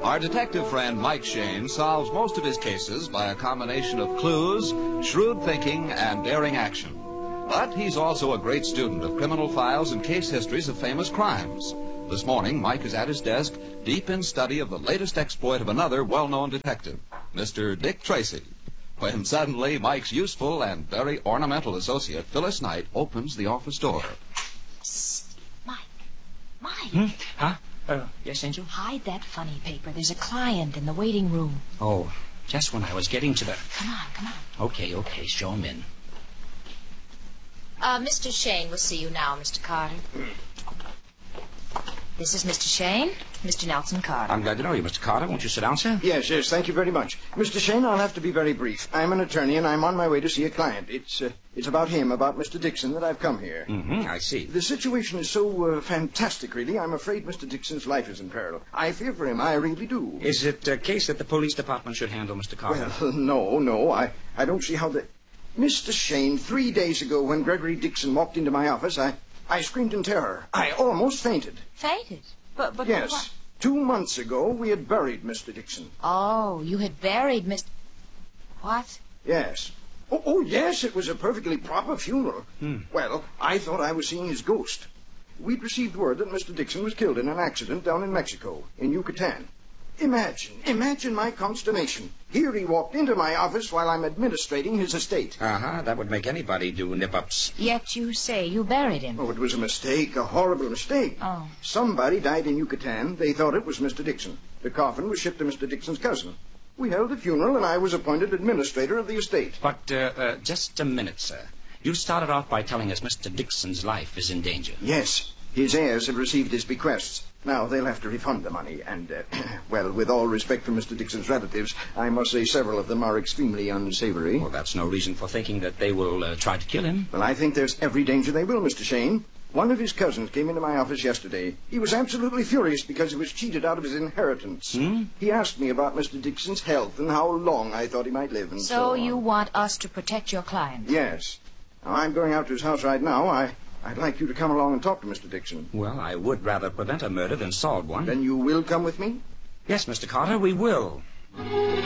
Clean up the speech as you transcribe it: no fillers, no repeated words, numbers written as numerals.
Our detective friend Mike Shane solves most of his cases by a combination of clues, shrewd thinking, and daring action. But he's also a great student of criminal files and case histories of famous crimes. This morning, Mike is at his desk, deep in study of the latest exploit of another well-known detective, Mr. Dick Tracy, when suddenly Mike's useful and very ornamental associate, Phyllis Knight, opens the office door. Psst. Mike. Huh? Yes, Angel? Hide that funny paper. There's a client in the waiting room. Oh, just when I was getting to the... Come on. Okay, show him in. Mr. Shane will see you now, Mr. Carter. This is Mr. Shane, Mr. Nelson Carter. I'm glad to know you, Mr. Carter. Won't you sit down, sir? Yes, thank you very much. Mr. Shane, I'll have to be very brief. I'm an attorney, and I'm on my way to see a client. It's about him, about Mr. Dixon, that I've come here. I see. The situation is so fantastic, really. I'm afraid Mr. Dixon's life is in peril. I fear for him, I really do. Is it a case that the police department should handle, Mr. Carter? Well, no. I don't see how the... Mr. Shane, 3 days ago when Gregory Dixon walked into my office, I screamed in terror. I almost fainted. Fainted? But yes. What? 2 months ago, we had buried Mr. Dixon. Oh, you had buried Mr... What? Yes. Oh, yes, it was a perfectly proper funeral. Well, I thought I was seeing his ghost. We'd received word that Mr. Dixon was killed in an accident down in Mexico, in Yucatan. Imagine my consternation. Here he walked into my office while I'm administrating his estate. That would make anybody do nip-ups. Yet you say you buried him. Oh, it was a mistake, a horrible mistake. Oh. Somebody died in Yucatan. They thought it was Mr. Dixon. The coffin was shipped to Mr. Dixon's cousin. We held the funeral, and I was appointed administrator of the estate. But, just a minute, sir. You started off by telling us Mr. Dixon's life is in danger. Yes. His heirs have received his bequests. Now, they'll have to refund the money, and, well, with all respect for Mr. Dixon's relatives, I must say several of them are extremely unsavory. Well, that's no reason for thinking that they will try to kill him. Well, I think there's every danger they will, Mr. Shane. One of his cousins came into my office yesterday. He was absolutely furious because he was cheated out of his inheritance. He asked me about Mr. Dixon's health and how long I thought he might live, and so on. you want us to protect your client? Yes. Now, I'm going out to his house right now. I'd like you to come along and talk to Mr. Dixon. Well, I would rather prevent a murder than solve one. Then you will come with me? Yes, Mr. Carter, we will.